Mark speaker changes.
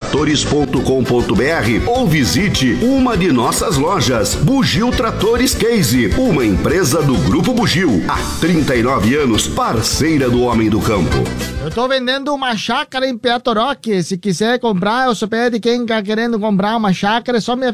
Speaker 1: bugiutratores.com.br ou visite uma de nossas lojas. Bugio Tratores Case, uma empresa do Grupo Bugio. Há 39 anos, parceira do homem do campo.
Speaker 2: Eu tô vendendo uma chácara em Piatoroque. Se quiser comprar, eu sou pé de quem tá querendo comprar uma chácara, é só me